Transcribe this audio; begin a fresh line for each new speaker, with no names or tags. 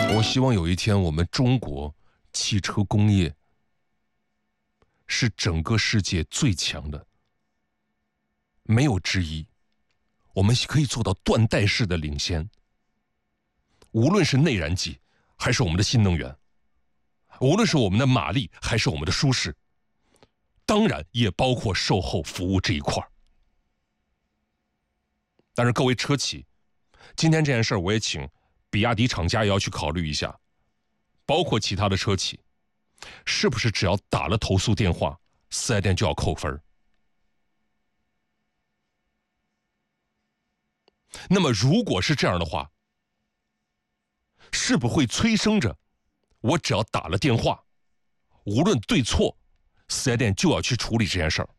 我希望有一天我们中国汽车工业是整个世界最强的，没有之一。我们可以做到断代式的领先，无论是内燃机还是我们的新能源，无论是我们的马力还是我们的舒适，当然也包括售后服务这一块。但是各位车企，今天这件事我也请比亚迪厂家也要去考虑一下，包括其他的车企，是不是只要打了投诉电话，4S店就要扣分？那么如果是这样的话，是不是会催生着我只要打了电话，无论对错，4S店就要去处理这件事儿？